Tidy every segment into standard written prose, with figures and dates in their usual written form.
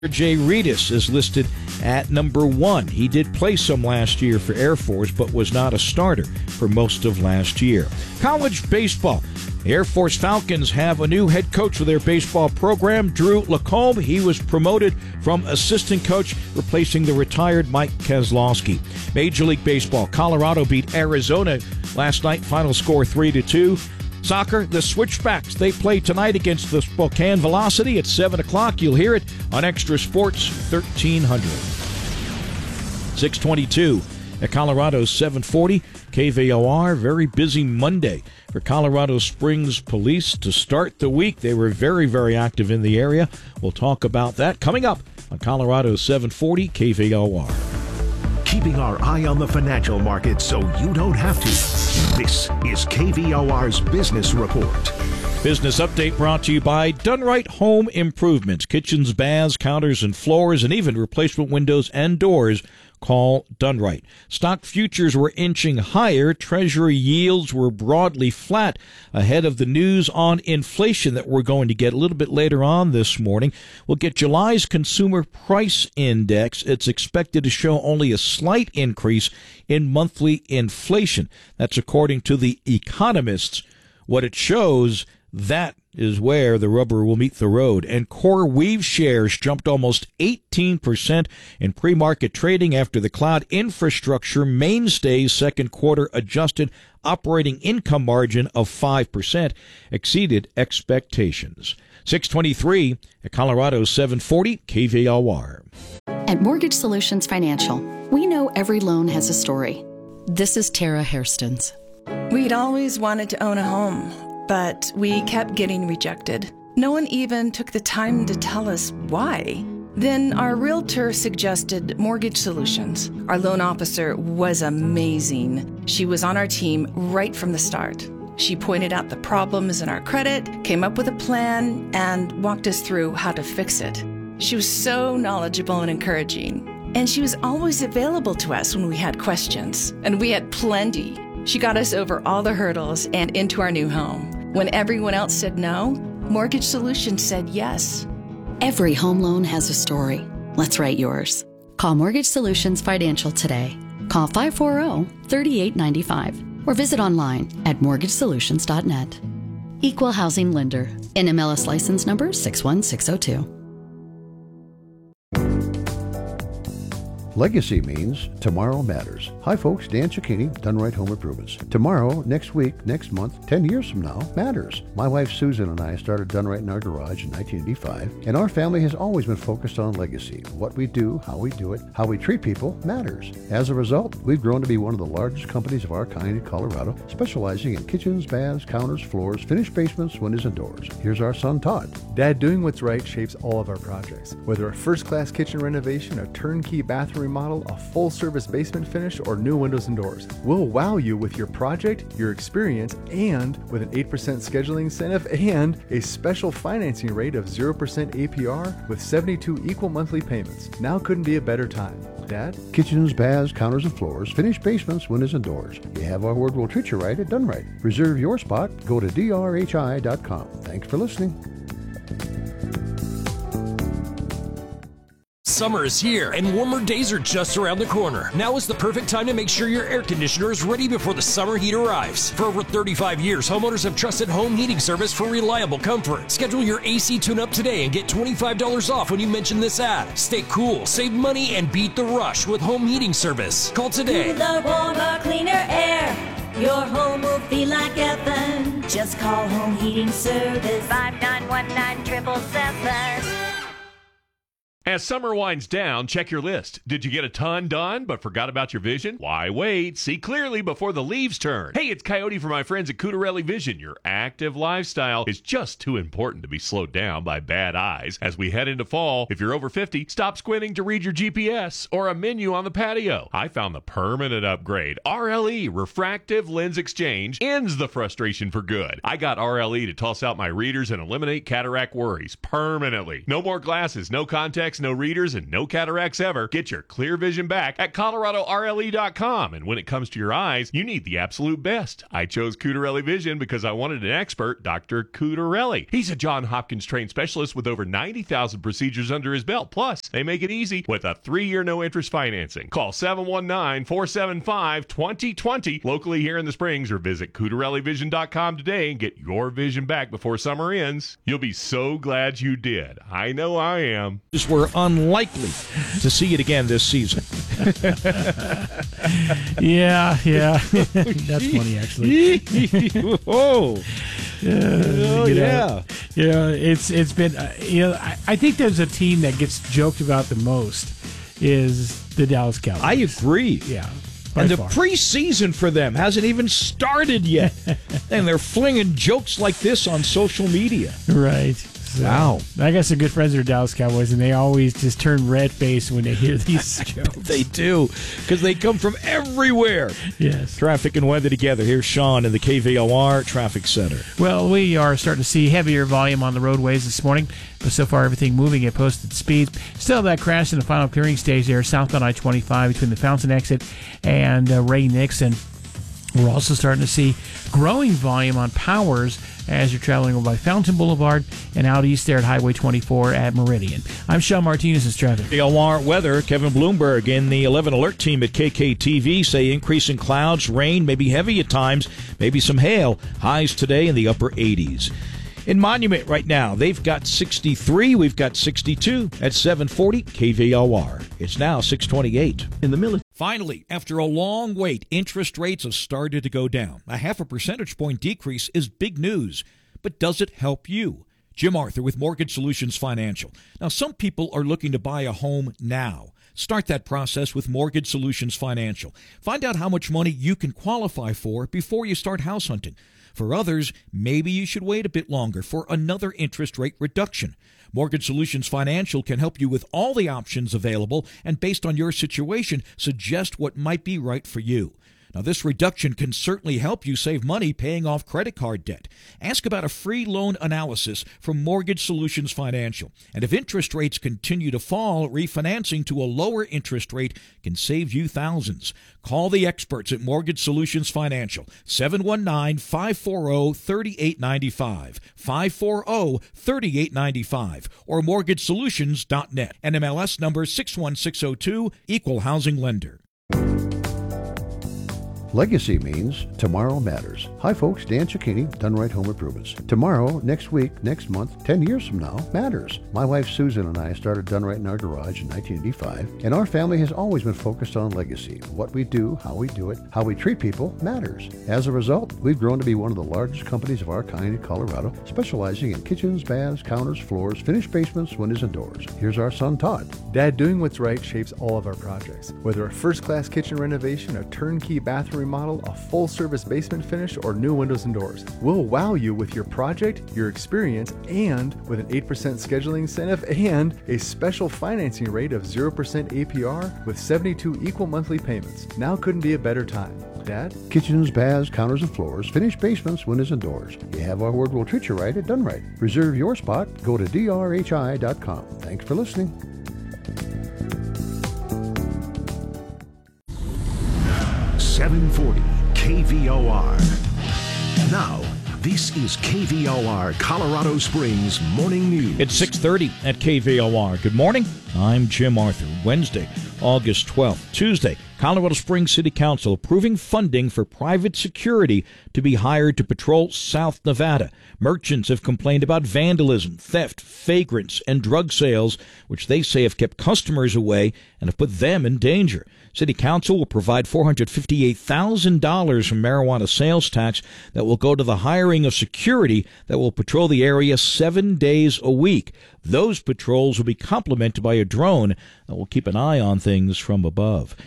Jay Reedus is listed at number 1. He did play some last year for Air Force, but was not a starter for most of last year. College baseball. The Air Force Falcons have a new head coach for their baseball program, Drew Lacombe. He was promoted from assistant coach, replacing the retired Mike Kozlowski. Major League Baseball. Colorado beat Arizona last night. Final score 3-2. Soccer, the Switchbacks. They play tonight against the Spokane Velocity at 7 o'clock. You'll hear it on Extra Sports 1300. 622 at Colorado's 740. KVOR, very busy Monday for Colorado Springs Police to start the week. They were very, very active in the area. We'll talk about that coming up on Colorado 740 KVOR. Keeping our eye on the financial markets so you don't have to. This is KVOR's Business Report. Business update brought to you by Dunright Home Improvements. Kitchens, baths, counters, and floors, and even replacement windows and doors. Call Dunright. Stock futures were inching higher. Treasury yields were broadly flat ahead of the news on inflation that we're going to get a little bit later on this morning. We'll get July's Consumer Price Index. It's expected to show only a slight increase in monthly inflation. That's according to the economists. What it shows, that is where the rubber will meet the road. And CoreWeave shares jumped almost 18% in pre-market trading after the cloud infrastructure mainstay's second quarter adjusted operating income margin of 5% exceeded expectations. 623 at Colorado 740 KVOR. At Mortgage Solutions Financial, we know every loan has a story. This is Tara Hairstons. We'd always wanted to own a home, but we kept getting rejected. No one even took the time to tell us why. Then our realtor suggested Mortgage Solutions. Our loan officer was amazing. She was on our team right from the start. She pointed out the problems in our credit, came up with a plan, and walked us through how to fix it. She was so knowledgeable and encouraging. And she was always available to us when we had questions. And we had plenty. She got us over all the hurdles and into our new home. When everyone else said no, Mortgage Solutions said yes. Every home loan has a story. Let's write yours. Call Mortgage Solutions Financial today. Call 540-3895 or visit online at mortgagesolutions.net. Equal Housing Lender. NMLS license number 61602. Legacy means tomorrow matters. Hi folks, Dan Cicchini, Dunright Home Improvements. Tomorrow, next week, next month, 10 years from now, matters. My wife Susan and I started Dunright in our garage in 1985, and our family has always been focused on legacy. What we do, how we do it, how we treat people matters. As a result, we've grown to be one of the largest companies of our kind in Colorado, specializing in kitchens, baths, counters, floors, finished basements, windows, and doors. Here's our son Todd. Dad, doing what's right shapes all of our projects. Whether a first-class kitchen renovation, a turnkey bathroom remodel, a full-service basement finish, or new windows and doors. We'll wow you with your project, your experience, and with an 8% scheduling incentive and a special financing rate of 0% APR with 72 equal monthly payments. Now couldn't be a better time. Dad? Kitchens, baths, counters, and floors, finished basements, windows, and doors. You have our word, we'll treat you right at Dunright. Reserve your spot. Go to drhi.com. Thanks for listening. Summer is here, and warmer days are just around the corner. Now is the perfect time to make sure your air conditioner is ready before the summer heat arrives. For over 35 years, homeowners have trusted Home Heating Service for reliable comfort. Schedule your AC tune-up today and get $25 off when you mention this ad. Stay cool, save money, and beat the rush with Home Heating Service. Call today. Cooler, warmer, cleaner air. Your home will feel like heaven. Just call Home Heating Service. 5919-777. As summer winds down, check your list. Did you get a ton done but forgot about your vision? Why wait? See clearly before the leaves turn. Hey, it's Coyote from my friends at Cutarelli Vision. Your active lifestyle is just too important to be slowed down by bad eyes. As we head into fall, if you're over 50, stop squinting to read your GPS or a menu on the patio. I found the permanent upgrade. RLE, Refractive Lens Exchange, ends the frustration for good. I got RLE to toss out my readers and eliminate cataract worries permanently. No more glasses, no contacts, no readers, and no cataracts ever. Get your clear vision back at ColoradoRLE.com. And when it comes to your eyes, you need the absolute best. I chose Cutarelli Vision because I wanted an expert, Dr. Cutarelli. He's a Johns Hopkins trained specialist with over 90,000 procedures under his belt. Plus, they make it easy with a 3-year no-interest financing. Call 719-475-2020 locally here in the Springs, or visit CutarelliVision.com today and get your vision back before summer ends. You'll be so glad you did. I know I am. We're unlikely to see it again this season. Yeah. That's funny, actually. Whoa. Yeah. It's been, I think there's a team that gets joked about the most is the Dallas Cowboys. I agree. Yeah. And the preseason for them hasn't even started yet. And they're flinging jokes like this on social media. Right. So, wow. I got some good friends that are Dallas Cowboys, and they always just turn red-faced when they hear these jokes. They do, because they come from everywhere. Yes. Traffic and weather together. Here's Sean in the KVOR Traffic Center. Well, we are starting to see heavier volume on the roadways this morning, but so far everything moving at posted speeds. Still that crash in the final clearing stage there, southbound I-25 between the Fountain exit and Ray Nixon. We're also starting to see growing volume on Powers as you're traveling over by Fountain Boulevard and out east there at Highway 24 at Meridian. I'm Sean Martinez. It's traffic. KVOR weather. Kevin Bloomberg and the 11 Alert team at KKTV say increasing clouds, rain, maybe heavy at times, maybe some hail. Highs today in the upper 80s. In Monument right now, they've got 63. We've got 62 at 740 KVOR. It's now 628. In the military. Finally, after a long wait, interest rates have started to go down. A 0.5 percentage point decrease is big news. But does it help you? Jim Arthur with Mortgage Solutions Financial. Now, some people are looking to buy a home now. Start that process with Mortgage Solutions Financial. Find out how much money you can qualify for before you start house hunting. For others, maybe you should wait a bit longer for another interest rate reduction. Mortgage Solutions Financial can help you with all the options available and, based on your situation, suggest what might be right for you. Now, this reduction can certainly help you save money paying off credit card debt. Ask about a free loan analysis from Mortgage Solutions Financial. And if interest rates continue to fall, refinancing to a lower interest rate can save you thousands. Call the experts at Mortgage Solutions Financial, 719-540-3895, 540-3895, or mortgagesolutions.net. NMLS number 61602, Equal Housing Lender. Legacy means tomorrow matters. Hi folks, Dan Cicchini, Done Right Home Improvements. Tomorrow, next week, next month, 10 years from now, matters. My wife Susan and I started Done Right in our garage in 1985, and our family has always been focused on legacy. What we do, how we do it, how we treat people matters. As a result, we've grown to be one of the largest companies of our kind in Colorado, specializing in kitchens, baths, counters, floors, finished basements, windows, and doors. Here's our son Todd. Dad, doing what's right shapes all of our projects. Whether a first-class kitchen renovation, a turnkey bathroom remodel, a full-service basement finish, or new windows and doors. We'll wow you with your project, your experience, and with an 8% scheduling incentive and a special financing rate of 0% APR with 72 equal monthly payments. Now couldn't be a better time. Dad? Kitchens, baths, counters, and floors, finished basements, windows, and doors. You have our word, we'll treat you right at Done Right. Reserve your spot. Go to drhi.com. Thanks for listening. .740 KVOR. Now, this is KVOR Colorado Springs Morning News. It's 6:30 at KVOR. Good morning. I'm Jim Arthur. Wednesday, August 12th. Tuesday, Colorado Springs City Council approving funding for private security to be hired to patrol South Nevada. Merchants have complained about vandalism, theft, vagrants, and drug sales, which they say have kept customers away and have put them in danger. City Council will provide $458,000 from marijuana sales tax that will go to the hiring of security that will patrol the area 7 days a week. Those patrols will be complemented by a drone that will keep an eye on things from above. City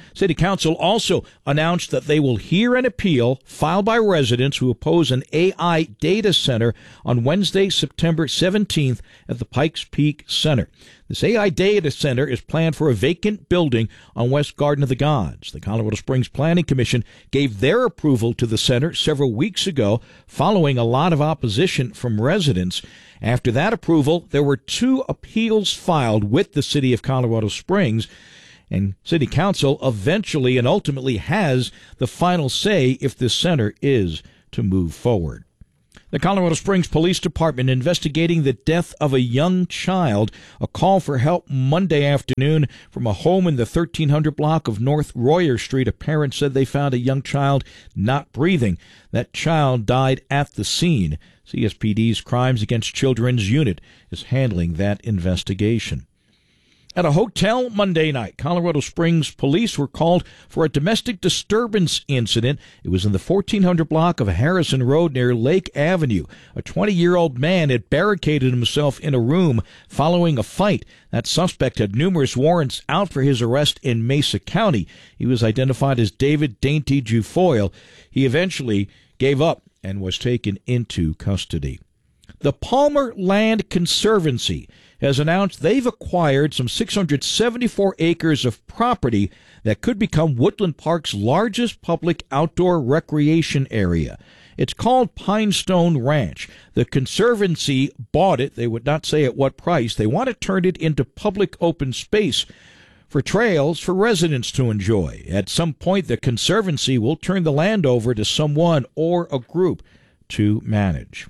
Council also announced that they will hear an appeal filed by residents who oppose an AI data center on Wednesday, September 17th at the Pikes Peak Center. This AI data center is planned for a vacant building on West Garden of the Gods. The Colorado Springs Planning Commission gave their approval to the center several weeks ago, following a lot of opposition from residents. After that approval, there were 2 appeals filed with the city of Colorado Springs, and City Council eventually and ultimately has the final say if this center is to move forward. The Colorado Springs Police Department investigating the death of a young child. A call for help Monday afternoon from a home in the 1300 block of North Royer Street. A parent said they found a young child not breathing. That child died at the scene. CSPD's Crimes Against Children's Unit is handling that investigation. At a hotel Monday night, Colorado Springs police were called for a domestic disturbance incident. It was in the 1400 block of Harrison Road near Lake Avenue. A 20-year-old man had barricaded himself in a room following a fight. That suspect had numerous warrants out for his arrest in Mesa County. He was identified as David Dainty Jufoyle. He eventually gave up and was taken into custody. The Palmer Land Conservancy has announced they've acquired some 674 acres of property that could become Woodland Park's largest public outdoor recreation area. It's called Pinestone Ranch. The Conservancy bought it. They would not say at what price. They want to turn it into public open space for trails for residents to enjoy. At some point, the Conservancy will turn the land over to someone or a group to manage.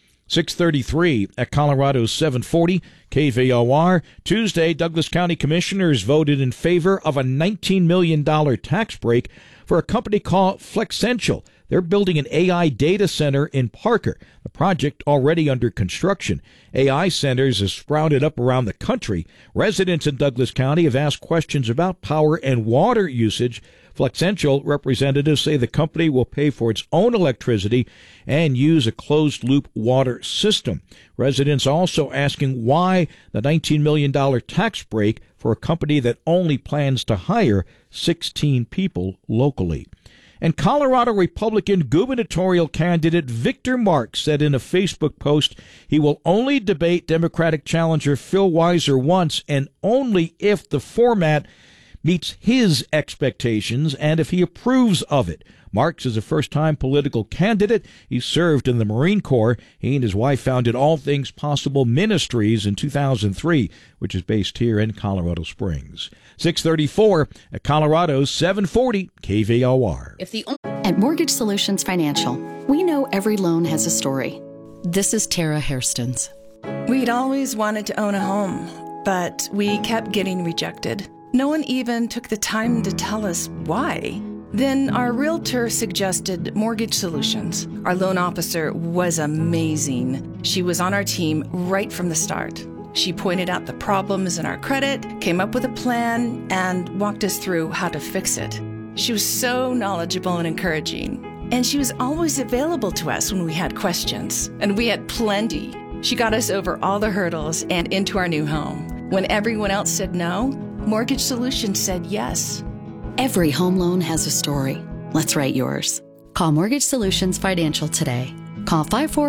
6:33 at Colorado's 740 KVOR. Tuesday, Douglas County Commissioners voted in favor of a $19 million tax break for a company called Flexential. They're building an AI data center in Parker, the project already under construction. AI centers have sprouted up around the country. Residents in Douglas County have asked questions about power and water usage. Flexential representatives say the company will pay for its own electricity and use a closed-loop water system. Residents also asking why the $19 million tax break for a company that only plans to hire 16 people locally. And Colorado Republican gubernatorial candidate Victor Marks said in a Facebook post he will only debate Democratic challenger Phil Weiser once, and only if the format meets his expectations and if he approves of it. Marks is a first-time political candidate. He served in the Marine Corps. He and his wife founded All Things Possible Ministries in 2003, which is based here in Colorado Springs. 6:34 at Colorado's 740 KVOR. At Mortgage Solutions Financial, we know every loan has a story. This is Tara Hairstons. We'd always wanted to own a home, but we kept getting rejected. No one even took the time to tell us why. Then our realtor suggested Mortgage Solutions. Our loan officer was amazing. She was on our team right from the start. She pointed out the problems in our credit, came up with a plan, and walked us through how to fix it. She was so knowledgeable and encouraging. And she was always available to us when we had questions. And we had plenty. She got us over all the hurdles and into our new home. When everyone else said no, Mortgage Solutions said yes. Every home loan has a story. Let's write yours. Call Mortgage Solutions Financial today. Call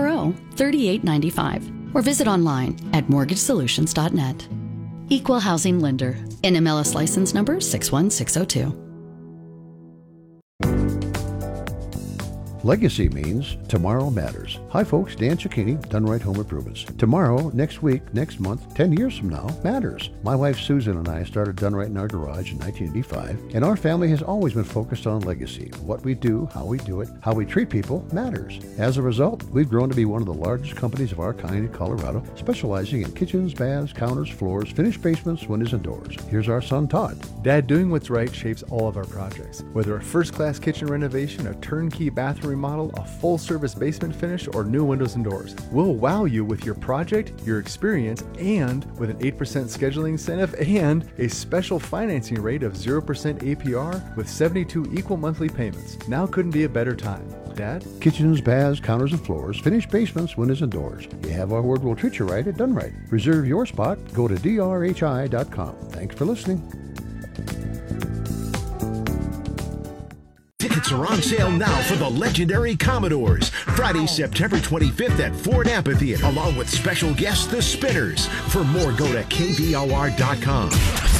540-3895 or visit online at mortgagesolutions.net. Equal Housing Lender. NMLS license number 61602. Legacy means tomorrow matters. Hi folks, Dan Cicchini, Done Right Home Improvements. Tomorrow, next week, next month, 10 years from now matters. My wife Susan and I started Done Right in our garage in 1985, and our family has always been focused on legacy. What we do, how we do it, how we treat people matters. As a result, we've grown to be one of the largest companies of our kind in Colorado, specializing in kitchens, baths, counters, floors, finished basements, windows, and doors. Here's our son Todd. Dad, doing what's right shapes all of our projects. Whether a first-class kitchen renovation, a turnkey bathroom remodel, a full-service basement finish, or new windows and doors. We'll wow you with your project, your experience, and with an 8% scheduling incentive and a special financing rate of 0% APR with 72 equal monthly payments. Now couldn't be a better time. Dad? Kitchens, baths, counters, and floors, finished basements, windows, and doors. You have our word, we'll treat you right at Done Right. Reserve your spot. Go to drhi.com. Thanks for listening. Tickets are on sale now for the legendary Commodores. Friday, September 25th at Ford Amphitheater, along with special guests, the Spinners. For more, go to KVOR.com.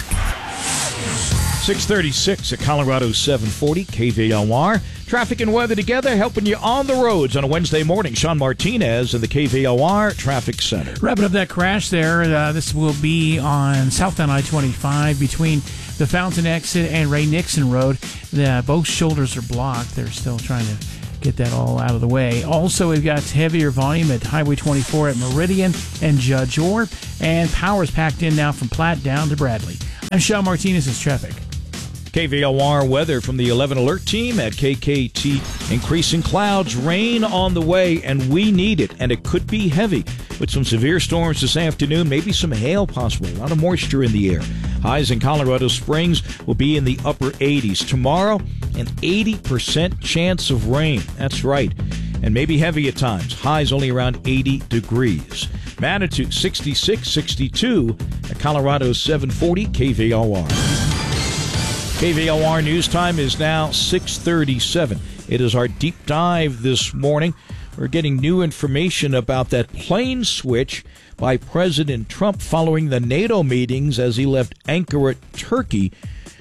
636 at Colorado 740 KVOR. Traffic and weather together, helping you on the roads on a Wednesday morning. Sean Martinez in the KVOR Traffic Center. Wrapping up that crash there, this will be on southbound I-25 between the Fountain exit and Ray Nixon Road. Both shoulders are blocked. They're still trying to get that all out of the way. Also, we've got heavier volume at Highway 24 at Meridian and Judge Orr, and power's packed in now from Platte down to Bradley. I'm Sean Martinez's traffic. KVOR weather from the 11 Alert team at KKT. Increasing clouds, rain on the way, and we need it, and it could be heavy with some severe storms this afternoon, maybe some hail possible, a lot of moisture in the air. Highs in Colorado Springs will be in the upper 80s. Tomorrow, an 80% chance of rain. That's right. And maybe heavy at times. Highs only around 80 degrees. Manitou 66, 62 at Colorado 740 KVOR. KVOR News Time is now 6:37. It is our deep dive this morning. We're getting new information about that plane switch by President Trump following the NATO meetings as he left Ankara, Turkey.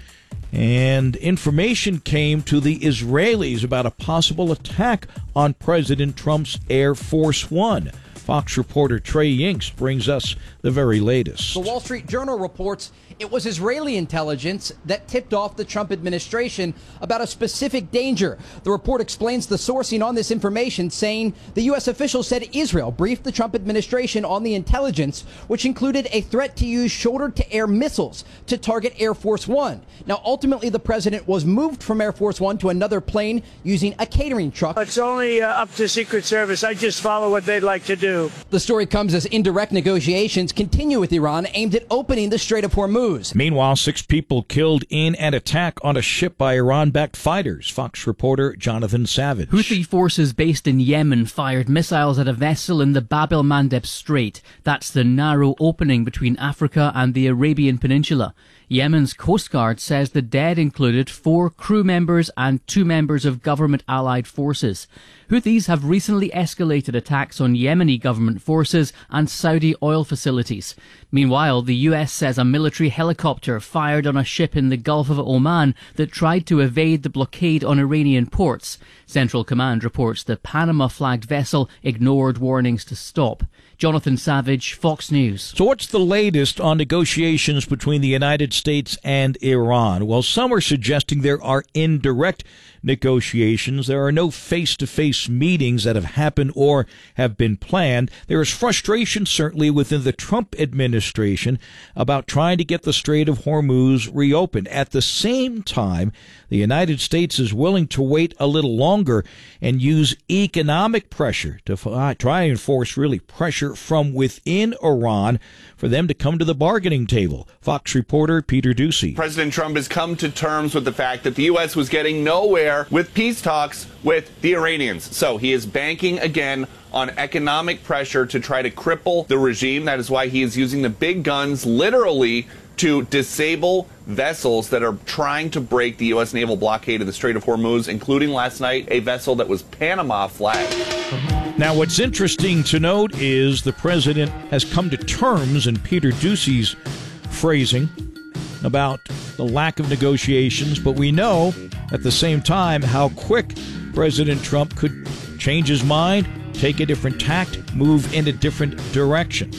And information came to the Israelis about a possible attack on President Trump's Air Force One. Fox reporter Trey Yinks brings us the very latest. The Wall Street Journal reports it was Israeli intelligence that tipped off the Trump administration about a specific danger. The report explains the sourcing on this information, saying the U.S. official said Israel briefed the Trump administration on the intelligence, which included a threat to use shoulder-to-air missiles to target Air Force One. Now, ultimately, the president was moved from Air Force One to another plane using a catering truck. It's only up to Secret Service. I just follow what they'd like to do. The story comes as indirect negotiations continue with Iran aimed at opening the Strait of Hormuz. Meanwhile, 6 people killed in an attack on a ship by Iran-backed fighters. Fox reporter Jonathan Savage. Houthi forces based in Yemen fired missiles at a vessel in the Bab el-Mandeb Strait. That's the narrow opening between Africa and the Arabian Peninsula. Yemen's Coast Guard says the dead included 4 crew members and 2 members of government-allied forces. Houthis have recently escalated attacks on Yemeni government forces and Saudi oil facilities. Meanwhile, the U.S. says a military helicopter fired on a ship in the Gulf of Oman that tried to evade the blockade on Iranian ports. Central Command reports the Panama-flagged vessel ignored warnings to stop. Jonathan Savage, Fox News. So what's the latest on negotiations between the United States and Iran? Well, some are suggesting there are indirect negotiations. There are no face-to-face meetings that have happened or have been planned. There is frustration, certainly, within the Trump administration about trying to get the Strait of Hormuz reopened. At the same time, the United States is willing to wait a little longer and use economic pressure to try and force really pressure from within Iran for them to come to the bargaining table. Fox reporter Peter Ducey. President Trump has come to terms with the fact that the U.S. was getting nowhere with peace talks with the Iranians. So he is banking again on economic pressure to try to cripple the regime. That is why he is using the big guns literally to disable vessels that are trying to break the U.S. naval blockade of the Strait of Hormuz, including last night a vessel that was Panama flagged. Now, what's interesting to note is the president has come to terms, in Peter Ducey's phrasing, about the lack of negotiations, but we know at the same time how quick President Trump could change his mind, take a different tact, move in a different direction.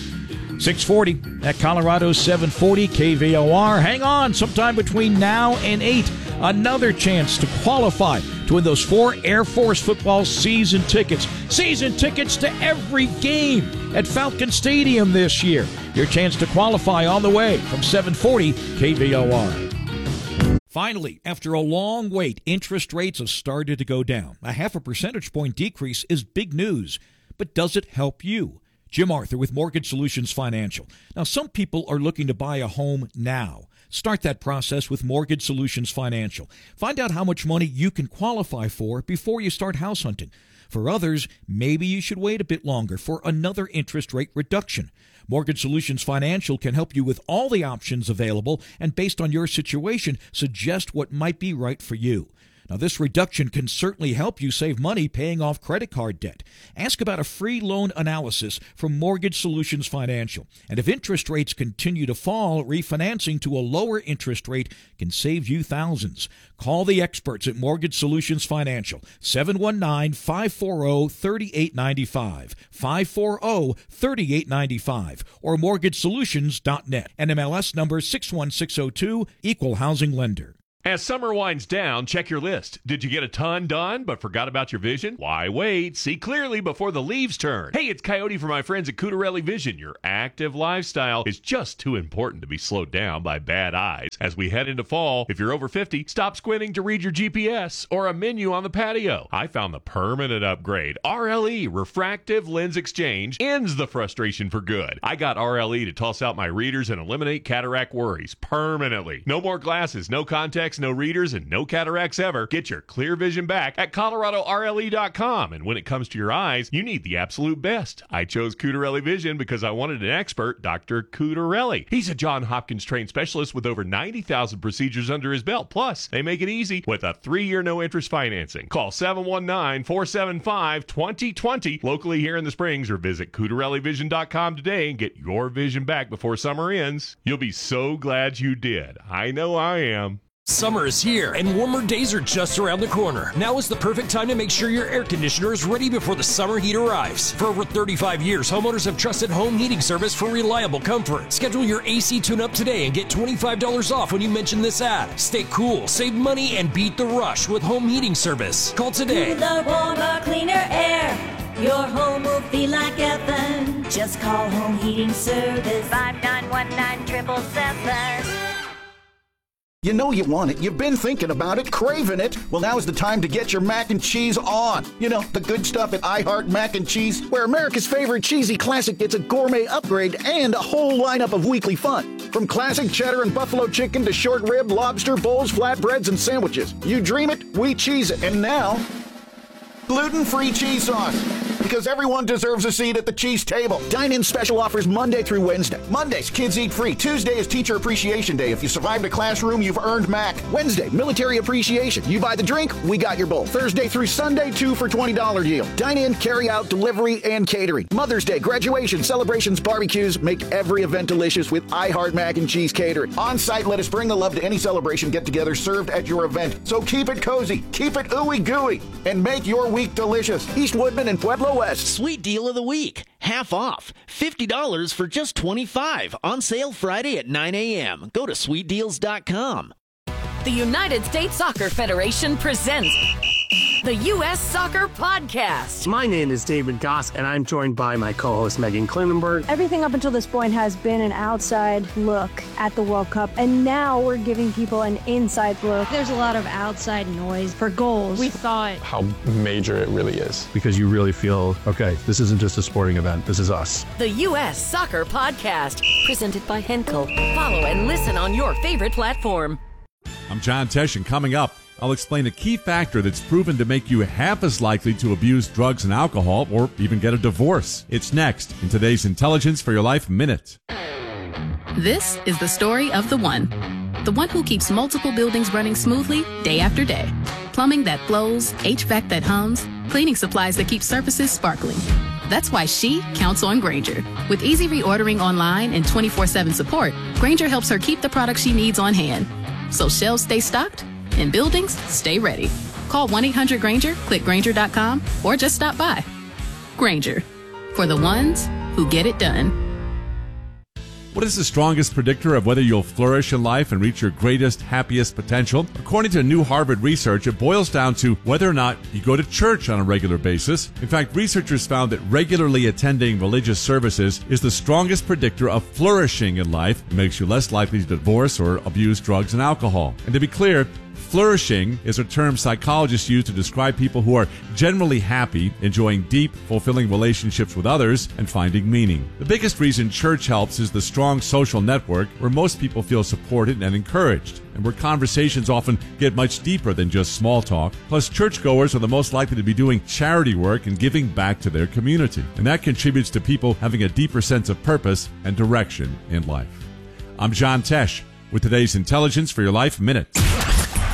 640 at Colorado 740 KVOR. Hang on, sometime between now and 8, another chance to qualify to win those 4 Air Force football season tickets. Season tickets to every game at Falcon Stadium this year. Your chance to qualify on the way from 740 KVOR. Finally, after a long wait, interest rates have started to go down. A 0.5 percentage point decrease is big news, but does it help you? Jim Arthur with Mortgage Solutions Financial. Now, some people are looking to buy a home now. Start that process with Mortgage Solutions Financial. Find out how much money you can qualify for before you start house hunting. For others, maybe you should wait a bit longer for another interest rate reduction. Mortgage Solutions Financial can help you with all the options available and, based on your situation, suggest what might be right for you. Now, this reduction can certainly help you save money paying off credit card debt. Ask about a free loan analysis from Mortgage Solutions Financial. And if interest rates continue to fall, refinancing to a lower interest rate can save you thousands. Call the experts at Mortgage Solutions Financial, 719-540-3895, 540-3895, or mortgagesolutions.net. NMLS number 61602, Equal Housing Lender. As summer winds down, check your list. Did you get a ton done but forgot about your vision? Why wait? See clearly before the leaves turn. Hey, it's Coyote from my friends at Cutarelli Vision. Your active lifestyle is just too important to be slowed down by bad eyes. As we head into fall, if you're over 50, stop squinting to read your GPS or a menu on the patio. I found the permanent upgrade. RLE, Refractive Lens Exchange, ends the frustration for good. I got RLE to toss out my readers and eliminate cataract worries permanently. No more glasses, no contacts, no readers, and no cataracts ever. Get your clear vision back at ColoradoRLE.com. And when it comes to your eyes, you need the absolute best. I chose Cutarelli Vision because I wanted an expert, Dr. Cutarelli. He's a Johns Hopkins trained specialist with over 90,000 procedures under his belt. Plus, they make it easy with a 3-year no-interest financing. Call 719-475-2020 locally here in the Springs, or visit CutarelliVision.com today and get your vision back before summer ends. You'll be so glad you did. I know I am. Summer is here, and warmer days are just around the corner. Now is the perfect time to make sure your air conditioner is ready before the summer heat arrives. For over 35 years, homeowners have trusted home heating service for reliable comfort. Schedule your AC tune-up today and get $25 off when you mention this ad. Stay cool, save money, and beat the rush with home heating service. Call today. Cooler, warmer, cleaner air. Your home will feel like heaven. Just call Home Heating Service. 5919-777. You know you want it. You've been thinking about it, craving it. Well, now is the time to get your mac and cheese on. You know, the good stuff at I Heart Mac and Cheese, where America's favorite cheesy classic gets a gourmet upgrade and a whole lineup of weekly fun. From classic cheddar and buffalo chicken to short rib, lobster, bowls, flatbreads, and sandwiches. You dream it, we cheese it. And now, gluten-free cheese sauce. Because everyone deserves a seat at the cheese table. Dine-in special offers Monday through Wednesday. Mondays, kids eat free. Tuesday is Teacher Appreciation Day. If you survived a classroom, you've earned Mac. Wednesday, Military Appreciation. You buy the drink, we got your bowl. Thursday through Sunday, 2 for $20 deal. Dine-in, carry-out, delivery, and catering. Mother's Day, graduation, celebrations, barbecues. Make every event delicious with I Heart Mac and Cheese Catering. On-site, let us bring the love to any celebration get-together served at your event. So keep it cozy, keep it ooey-gooey, and make your week delicious. East Woodman and Pueblo West. Sweet deal of the week. Half off. $50 for just $25. On sale Friday at 9 a.m. Go to sweetdeals.com. The United States Soccer Federation presents the U.S. Soccer Podcast. My name is David Goss, and I'm joined by my co-host Megan Klinenberg. Everything up until this point has been an outside look at the World Cup, and now we're giving people an inside look. There's a lot of outside noise for goals. We thought how major it really is. Because you really feel, okay, this isn't just a sporting event, this is us. The U.S. Soccer Podcast, presented by Henkel. Follow and listen on your favorite platform. I'm John Tesh, and coming up, I'll explain a key factor that's proven to make you half as likely to abuse drugs and alcohol or even get a divorce. It's next in today's Intelligence for Your Life Minute. This is the story of the one who keeps multiple buildings running smoothly day after day. Plumbing that flows, HVAC that hums, cleaning supplies that keep surfaces sparkling. That's why she counts on Grainger. With easy reordering online and 24/7 support, Grainger helps her keep the products she needs on hand. So shelves stay stocked and buildings stay ready. Call 1-800-GRAINGER, click Grainger.com, or just stop by. Grainger, for the ones who get it done. What is the strongest predictor of whether you'll flourish in life and reach your greatest, happiest potential? According to new Harvard research, it boils down to whether or not you go to church on a regular basis. In fact, researchers found that regularly attending religious services is the strongest predictor of flourishing in life. It makes you less likely to divorce or abuse drugs and alcohol. And to be clear, flourishing is a term psychologists use to describe people who are generally happy, enjoying deep, fulfilling relationships with others, and finding meaning. The biggest reason church helps is the strong social network where most people feel supported and encouraged, and where conversations often get much deeper than just small talk. Plus, churchgoers are the most likely to be doing charity work and giving back to their community, and that contributes to people having a deeper sense of purpose and direction in life. I'm John Tesh with today's Intelligence for Your Life Minute.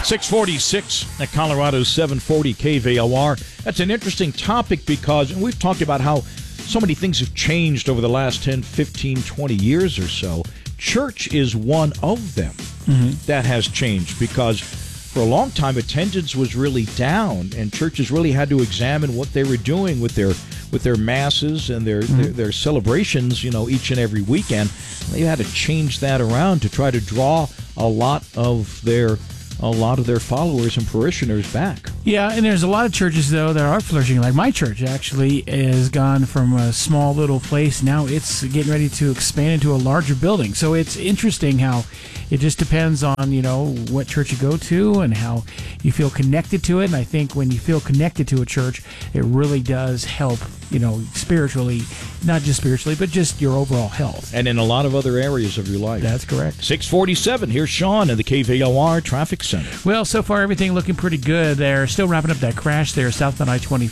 646 at Colorado's 740 KVOR. That's an interesting topic because we've talked about how so many things have changed over the last 10, 15, 20 years or so. Church is one of them that has changed because for a long time attendance was really down and churches really had to examine what they were doing with their masses and their celebrations, each and every weekend. They had to change that around to try to draw a lot of their followers and parishioners back. Yeah, and there's a lot of churches, though, that are flourishing. Like my church, actually, has gone from a small little place. Now it's getting ready to expand into a larger building. So it's interesting how it just depends on, what church you go to and how you feel connected to it. And I think when you feel connected to a church, it really does help, spiritually, not just spiritually, but just your overall health. And in a lot of other areas of your life. That's correct. 647, here's Sean in the KVOR Traffic Center. Well, so far everything looking pretty good. They're still wrapping up that crash there southbound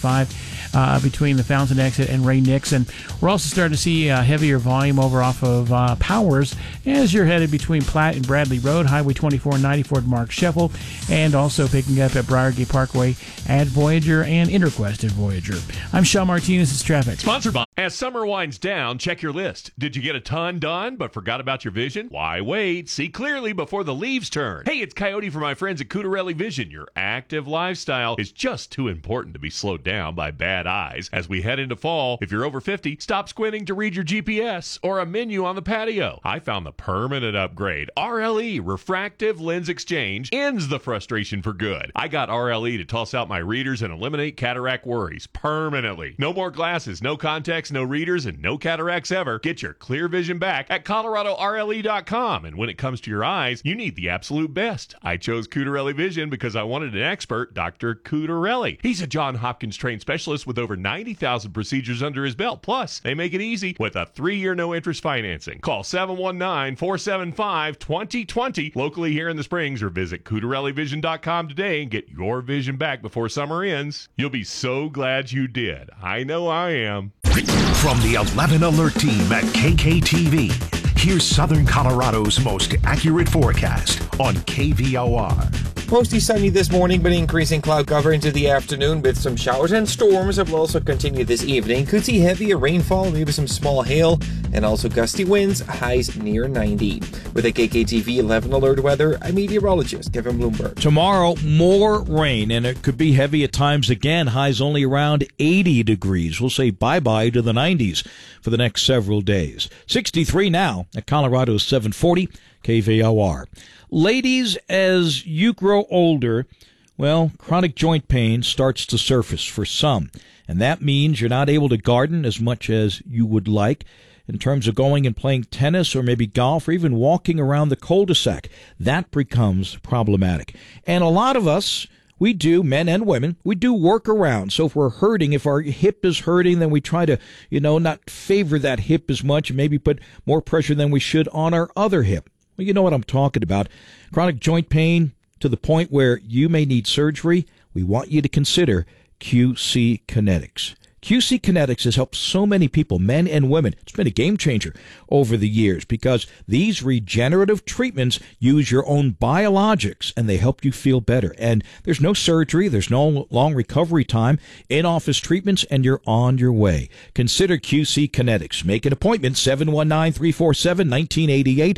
I-25 between the Fountain exit and Ray Nixon. We're also starting to see heavier volume over off of Powers as you're headed between Platte and Bradley Road, Highway 24 and 94 at Mark Sheffel, and also picking up at Briargate Parkway at Voyager and Interquest at Voyager. I'm Sean Martinez. It's traffic. Sponsored by. As summer winds down, check your list. Did you get a ton done but forgot about your vision? Why wait? See clearly before the leaves turn. Hey, it's Coyote from my friends at Cutarelli Vision. Your active lifestyle is just too important to be slowed down by bad eyes. As we head into fall, if you're over 50, stop squinting to read your GPS or a menu on the patio. I found the permanent upgrade. RLE, Refractive Lens Exchange, ends the frustration for good. I got RLE to toss out my readers and eliminate cataract worries permanently. No more glasses, no contacts, no readers, and no cataracts ever. Get your clear vision back at ColoradoRLE.com. And when it comes to your eyes, you need the absolute best. I chose Cutarelli Vision because I wanted an expert, Dr. Cutarelli. He's a Johns Hopkins trained specialist with over 90,000 procedures under his belt. Plus, they make it easy with a 3-year no-interest financing. Call 719-475-2020 locally here in the Springs or visit CutarelliVision.com today and get your vision back before summer ends. You'll be so glad you did. I know I am. From the 11 Alert Team at KKTV, here's Southern Colorado's most accurate forecast on KVOR. Mostly sunny this morning, but increasing cloud cover into the afternoon with some showers and storms that will also continue this evening. Could see heavier rainfall, maybe some small hail, and also gusty winds, highs near 90. With a KKTV 11 Alert weather, I'm meteorologist Kevin Bloomberg. Tomorrow, more rain, and it could be heavy at times again. Highs only around 80 degrees. We'll say bye-bye to the 90s for the next several days. 63 now at Colorado's 740 KVOR. Ladies, as you grow older, well, chronic joint pain starts to surface for some, and that means you're not able to garden as much as you would like in terms of going and playing tennis or maybe golf or even walking around the cul-de-sac. That becomes problematic. And a lot of us, we do, men and women, we do work around. So if we're hurting, if our hip is hurting, then we try to, not favor that hip as much and maybe put more pressure than we should on our other hip. Well, you know what I'm talking about. Chronic joint pain to the point where you may need surgery. We want you to consider QC Kinetics. QC Kinetics has helped so many people, men and women. It's been a game changer over the years because these regenerative treatments use your own biologics and they help you feel better. And there's no surgery, there's no long recovery time, in-office treatments, and you're on your way. Consider QC Kinetics. Make an appointment, 719-347-1988,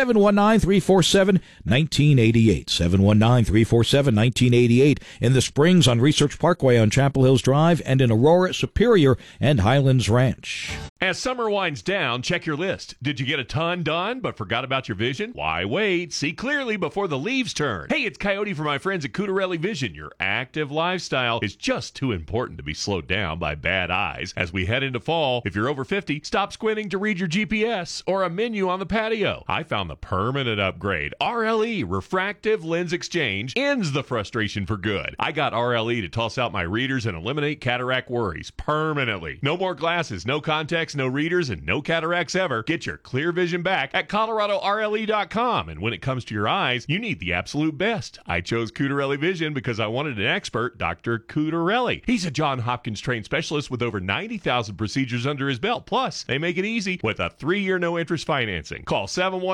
719-347-1988, 719-347-1988 in the Springs on Research Parkway on Chapel Hills Drive and in Aurora, Superior, and Highlands Ranch. As summer winds down, check your list. Did you get a ton done but forgot about your vision? Why wait? See clearly before the leaves turn. Hey, it's Coyote from my friends at Cutarelli Vision. Your active lifestyle is just too important to be slowed down by bad eyes. As we head into fall, if you're over 50, stop squinting to read your GPS or a menu on the patio. I found the permanent upgrade. RLE, Refractive Lens Exchange, ends the frustration for good. I got RLE to toss out my readers and eliminate cataract worries permanently. No more glasses, no contacts, no readers, and no cataracts ever. Get your clear vision back at ColoradoRLE.com. And when it comes to your eyes, you need the absolute best. I chose Cutarelli Vision because I wanted an expert, Dr. Cutarelli. He's a Johns Hopkins trained specialist with over 90,000 procedures under his belt. Plus, they make it easy with a 3-year no-interest financing. Call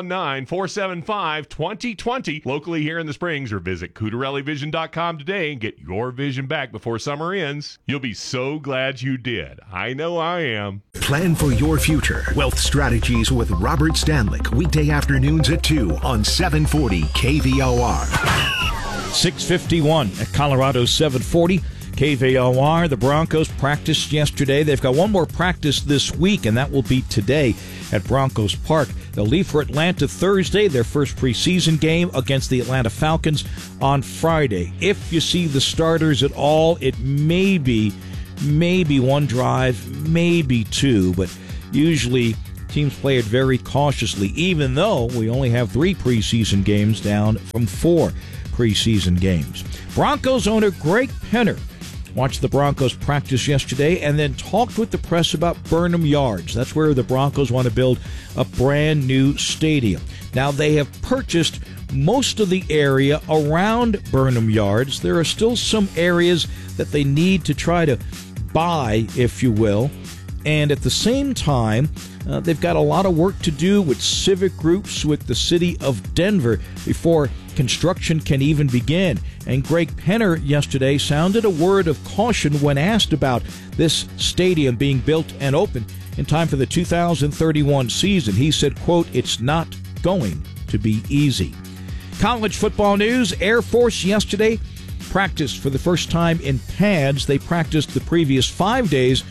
719-475-2020 locally here in the Springs, or visit CutarelliVision.com today and get your vision back before summer ends. You'll be so glad you did. I know I am. Plan for your future. Wealth Strategies with Robert Stanlick. Weekday afternoons at 2 on 740 KVOR. 6:51 at Colorado 740 KVOR. The Broncos practiced yesterday. They've got one more practice this week, and that will be today at Broncos Park. They'll leave for Atlanta Thursday, their first preseason game against the Atlanta Falcons on Friday. If you see the starters at all, it may be one drive, maybe two, but usually teams play it very cautiously, even though we only have 3 preseason games down from 4 preseason games. Broncos owner Greg Penner watched the Broncos practice yesterday and then talked with the press about Burnham Yards. That's where the Broncos want to build a brand new stadium. Now, they have purchased most of the area around Burnham Yards. There are still some areas that they need to try to buy, if you will. And at the same time, they've got a lot of work to do with civic groups, with the city of Denver, before construction can even begin. And Greg Penner yesterday sounded a word of caution when asked about this stadium being built and open in time for the 2031 season. He said, quote, "It's not going to be easy." College football news. Air Force yesterday practiced for the first time in pads. They practiced the previous 5 days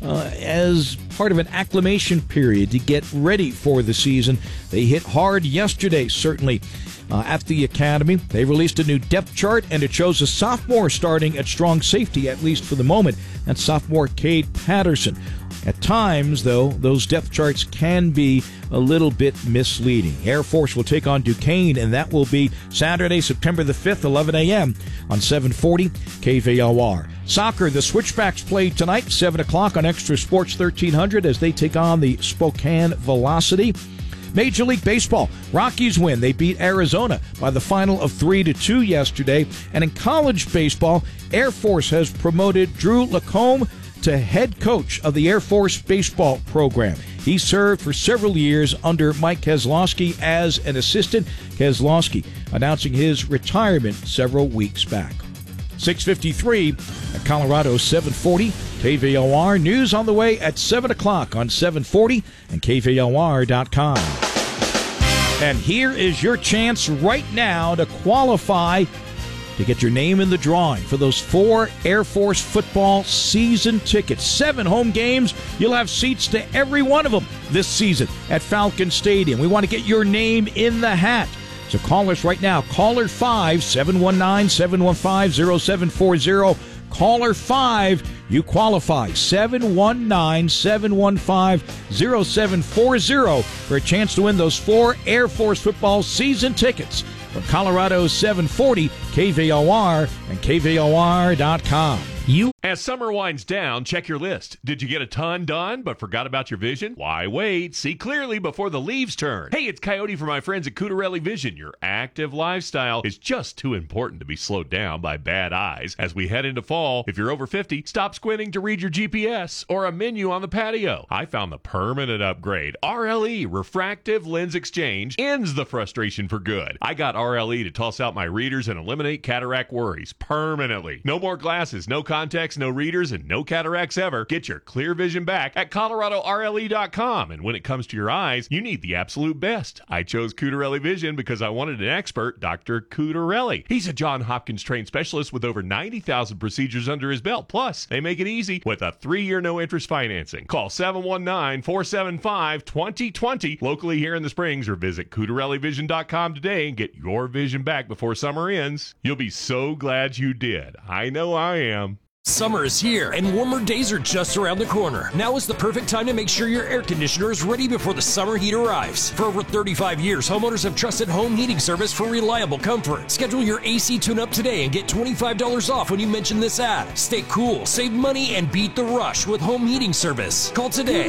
as part of an acclimation period to get ready for the season. They hit hard yesterday, certainly, at the academy. They released a new depth chart, and it shows a sophomore starting at strong safety, at least for the moment. That's sophomore Cade Patterson. At times, though, those depth charts can be a little bit misleading. Air Force will take on Duquesne, and that will be Saturday, September the 5th, 11 a.m. on 740 KVOR. Soccer, the Switchbacks play tonight, 7 o'clock on Extra Sports 1300 as they take on the Spokane Velocity. Major League Baseball, Rockies win. They beat Arizona by the final of 3-2 yesterday. And in college baseball, Air Force has promoted Drew Lacombe to head coach of the Air Force baseball program. He served for several years under Mike Keselowski as an assistant. Keselowski announcing his retirement several weeks back. 6:53 at Colorado 740 KVOR. News on the way at 7 o'clock on 740 and KVOR.com. And here is your chance right now to qualify to get your name in the drawing for those 4 Air Force football season tickets. 7 home games. You'll have seats to every one of them this season at Falcon Stadium. We want to get your name in the hat. So call us right now. Caller 5, 719-715-0740. Caller 5, you qualify. 719-715-0740 for a chance to win those 4 Air Force football season tickets from Colorado 740 KVOR and KVOR.com. As summer winds down, check your list. Did you get a ton done but forgot about your vision? Why wait? See clearly before the leaves turn. Hey, it's Coyote from my friends at Cutarelli Vision. Your active lifestyle is just too important to be slowed down by bad eyes. As we head into fall, if you're over 50, stop squinting to read your GPS or a menu on the patio. I found the permanent upgrade. RLE, Refractive Lens Exchange, ends the frustration for good. I got RLE to toss out my readers and eliminate cataract worries permanently. No more glasses, no contacts, no readers, and no cataracts ever. Get your clear vision back at ColoradoRLE.com. And when it comes to your eyes, you need the absolute best. I chose Cutarelli Vision because I wanted an expert, Dr. Cutarelli. He's a Johns Hopkins trained specialist with over 90,000 procedures under his belt. Plus, they make it easy with a 3-year no-interest financing. Call 719-475-2020 locally here in the Springs, or visit CutarelliVision.com today and get your vision back before summer ends. You'll be so glad you did. I know I am. Summer is here, and warmer days are just around the corner. Now is the perfect time to make sure your air conditioner is ready before the summer heat arrives. For over 35 years, homeowners have trusted home heating service for reliable comfort. Schedule your AC tune-up today and get $25 off when you mention this ad. Stay cool, save money, and beat the rush with home heating service. Call today.